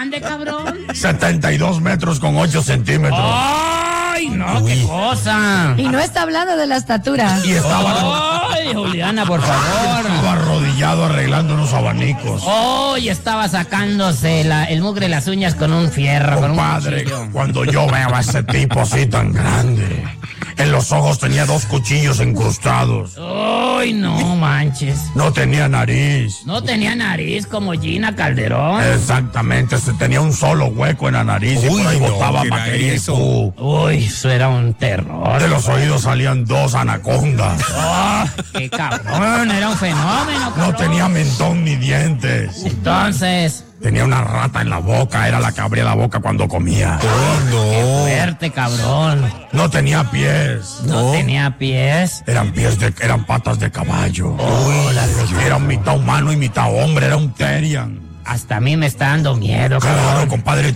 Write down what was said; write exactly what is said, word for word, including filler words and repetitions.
grande, cabrón? setenta y dos metros con ocho centímetros. ¡Ay, no, Uy. qué cosa! Y no está hablando de la estatura. Y estaba, ¡Ay, Juliana, por favor! estaba arrodillado arreglando unos abanicos. ¡Ay, estaba sacándose la, el mugre de las uñas con un fierro, con un Compadre, cuchillo! cuando yo veo a ese tipo así tan grande, en los ojos tenía dos cuchillos incrustados. ¡Ay, no manches! No tenía nariz. No tenía nariz como Gina Calderón. Exactamente, se tenía un solo hueco en la nariz y Uy, por ahí no, botaba ¿qué era batería y eso? pu. Uy, eso era un terror. De los oídos salían dos anacondas. ¡Oh, qué cabrón! Era un fenómeno, cabrón. No tenía mentón ni dientes. Entonces, Tenía una rata en la boca, era la que abría la boca cuando comía. Oh, fuerte, cabrón. No tenía pies. No tenía pies. Eran pies de, eran patas de caballo. Era mitad humano y mitad hombre, era un Terian. Hasta a mí me está dando miedo, cabrón. Claro, compadre.